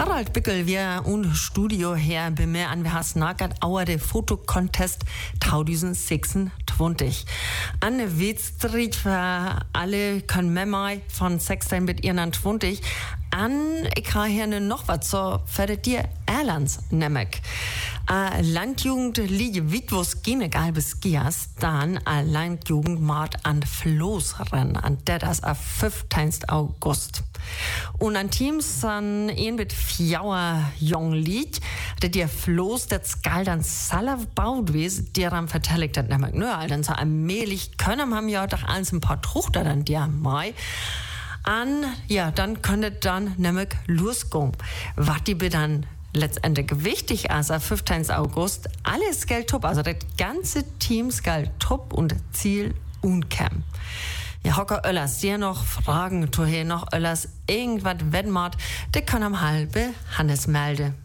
Harald Bickel, wir un Studio her bei mir an, wir hast nagat auer de Fotocontest 2026. An Wetstreet für alle können Memai von 16 mit 21. An, ich habe hier noch was so für dir Erlands nämlich. Landjugend liege Witwos gene galbes Gias, dann Landjugendmord an Floßrennen, an der das am 15. August. Und an Teams an ein mit 4 jung liegt, der dir Floß, der skal dann Salav baut wes, der am vertelligt hat, nämlich, nö, dann so allmählich können haben ja doch eins ein paar Truchter dann dir mai. Dann könnte dann nämlich losgehen. Was die dann letztendlich wichtig ist, am 15. August, alles Geld top, also das ganze Team Geld top und Ziel uncam. Ja, Hocker Öllers, dir noch Fragen, tu hier noch Öllers, irgendwas Wettmart, der kann am halbe Hannes melden.